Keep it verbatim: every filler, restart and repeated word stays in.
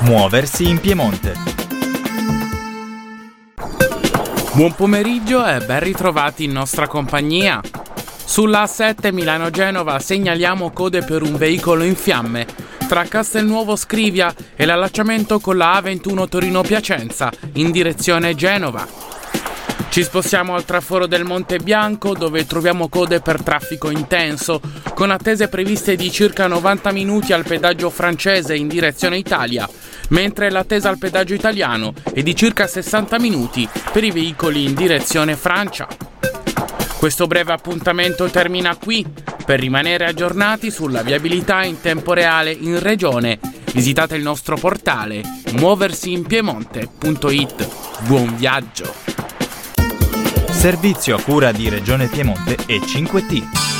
Muoversi in Piemonte. Buon pomeriggio e ben ritrovati in nostra compagnia. Sulla A sette Milano-Genova segnaliamo code per un veicolo in fiamme tra Castelnuovo Scrivia e l'allacciamento con la A ventuno Torino-Piacenza in direzione Genova. Ci spostiamo al traforo del Monte Bianco, dove troviamo code per traffico intenso, con attese previste di circa novanta minuti al pedaggio francese in direzione Italia, mentre l'attesa al pedaggio italiano è di circa sessanta minuti per i veicoli in direzione Francia. Questo breve appuntamento termina qui. Per rimanere aggiornati sulla viabilità in tempo reale in regione, visitate il nostro portale muoversi in piemonte punto it. Buon viaggio! Servizio a cura di Regione Piemonte e cinque T.